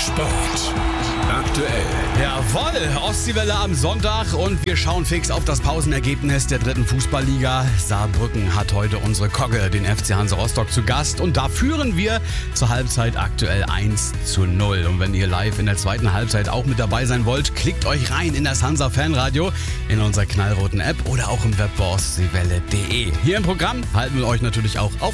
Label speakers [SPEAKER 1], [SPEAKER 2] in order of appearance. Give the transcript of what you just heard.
[SPEAKER 1] Sport. Aktuell.
[SPEAKER 2] Jawohl, Ostseewelle am Sonntag und wir schauen fix auf das Pausenergebnis der 3. Fußballliga. Saarbrücken hat heute unsere Kogge, den FC Hansa Rostock, zu Gast und da führen wir zur Halbzeit aktuell 1:0. Und wenn ihr live in der zweiten Halbzeit auch mit dabei sein wollt, klickt euch rein in das Hansa Fanradio, in unserer knallroten App oder auch im Web bei ostseewelle.de. Hier im Programm halten wir euch natürlich auch auf